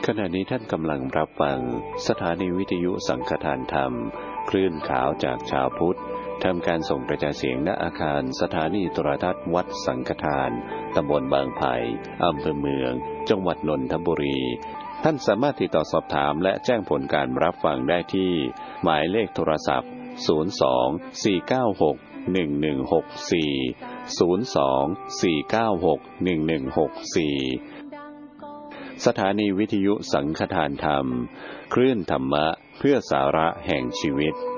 ขณะนี้ท่านกำลังรับฟังสถานีวิทยุสังฆทานธรรมคลื่นขาวจากชาวพุทธทำการส่งกระจายเสียงณอาคารสถานีโทรทัศน์วัดสังฆทานตำบลบางไผ่อำเภอเมืองจังหวัดนนทบุรีท่านสามารถติดต่อสอบถามและแจ้งผลการรับฟังได้ที่หมายเลขโทรศัพท์02-496-1164 สถานีวิทยุสังฆทานธรรมคลื่นธรรมะเพื่อสาระแห่งชีวิต